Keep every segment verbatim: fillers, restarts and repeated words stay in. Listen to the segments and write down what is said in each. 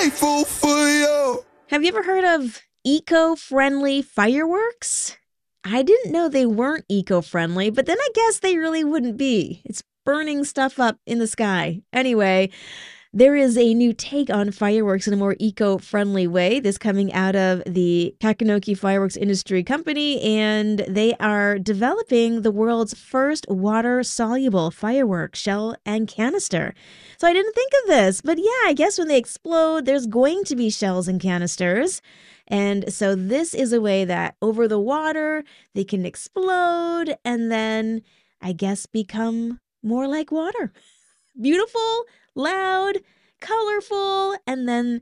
grateful for you. Have you ever heard of eco-friendly fireworks? I didn't know they weren't eco-friendly, but then I guess they really wouldn't be. It's burning stuff up in the sky. Anyway, there is a new take on fireworks in a more eco-friendly way. This coming out of the Kakinoki Fireworks Industry Company, and they are developing the world's first water-soluble firework shell and canister. So I didn't think of this, but yeah, I guess when they explode, there's going to be shells and canisters. And so this is a way that over the water, they can explode and then, I guess, become more like water. Beautiful, loud, colorful, and then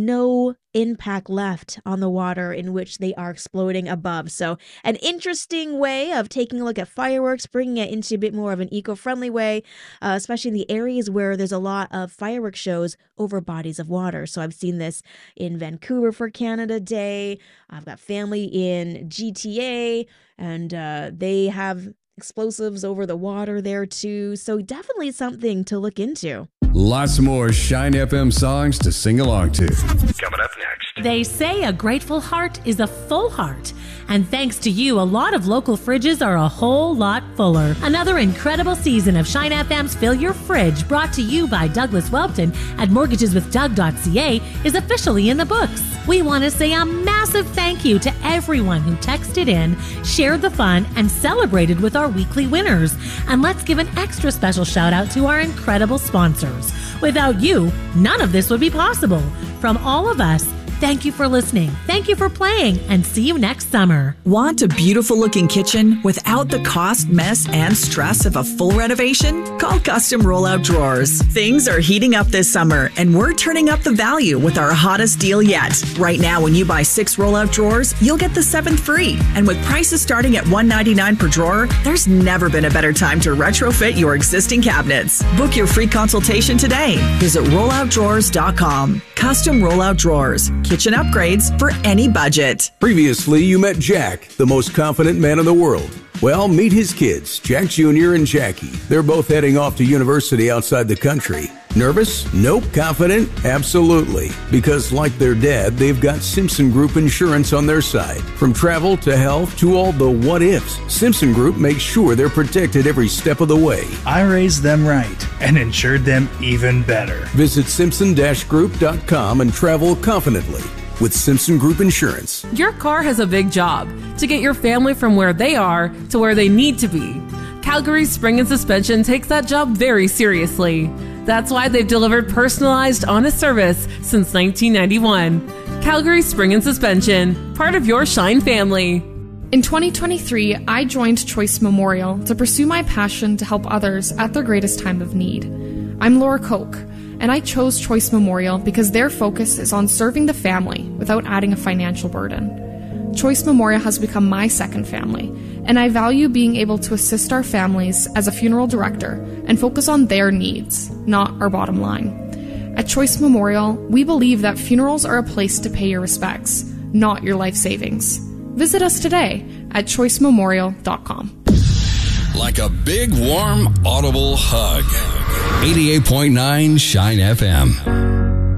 no impact left on the water in which they are exploding above. So an interesting way of taking a look at fireworks, bringing it into a bit more of an eco-friendly way, uh, especially in the areas where there's a lot of fireworks shows over bodies of water. So I've seen this in Vancouver for Canada Day. I've got family in G T A, and uh, they have explosives over the water there too. So definitely something to look into. Lots more Shine F M songs to sing along to. Coming up next. They say a grateful heart is a full heart. And thanks to you, a lot of local fridges are a whole lot fuller. Another incredible season of Shine F M's Fill Your Fridge, brought to you by Douglas Welpton at mortgages with doug dot c a, is officially in the books. We want to say a massive thank you to everyone who texted in, shared the fun, and celebrated with our weekly winners. And let's give an extra special shout out to our incredible sponsors. Without you, none of this would be possible. From all of us, thank you for listening. Thank you for playing, and see you next summer. Want a beautiful looking kitchen without the cost, mess, and stress of a full renovation? Call Custom Rollout Drawers. Things are heating up this summer, and we're turning up the value with our hottest deal yet. Right now, when you buy six rollout drawers, you'll get the seventh free. And with prices starting at one hundred ninety-nine dollars per drawer, there's never been a better time to retrofit your existing cabinets. Book your free consultation today. Visit rollout drawers dot com. Custom Rollout Drawers. Kitchen upgrades for any budget. Previously, you met Jack, the most confident man in the world. Well, meet his kids, Jack Junior and Jackie. They're both heading off to university outside the country. Nervous? Nope. Confident? Absolutely. Because like their dad, they've got Simpson Group Insurance on their side. From travel to health to all the what-ifs, Simpson Group makes sure they're protected every step of the way. I raised them right and insured them even better. Visit simpson dash group dot com and travel confidently with Simpson Group Insurance. Your car has a big job to get your family from where they are to where they need to be. Calgary Spring and Suspension takes that job very seriously. That's why they've delivered personalized, honest service since nineteen ninety-one. Calgary Spring and Suspension, part of your Shine family. In twenty twenty-three, I joined Choice Memorial to pursue my passion to help others at their greatest time of need. I'm Laura Koch, and I chose Choice Memorial because their focus is on serving the family without adding a financial burden. Choice Memorial has become my second family, and I value being able to assist our families as a funeral director and focus on their needs, not our bottom line. At Choice Memorial, we believe that funerals are a place to pay your respects, not your life savings. Visit us today at choice memorial dot com. Like a big, warm, audible hug. eighty-eight point nine Shine F M.